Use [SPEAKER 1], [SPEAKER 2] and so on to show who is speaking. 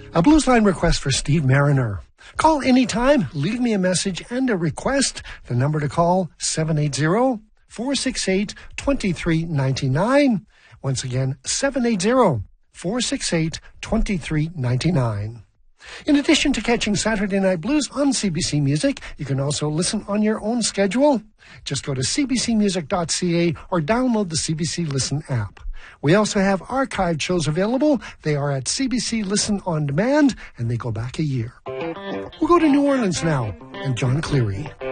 [SPEAKER 1] A blues line request for Steve Mariner. Call anytime, leave me a message and a request. The number to call, 780-468-2399. Once again, 780-468-2399. In addition to catching Saturday Night Blues on CBC Music, you can also listen on your own schedule. Just go to cbcmusic.ca or download the CBC Listen app. We also have archived shows available. They are at CBC Listen On Demand, and they go back a year. We'll go to New Orleans now, and John Cleary.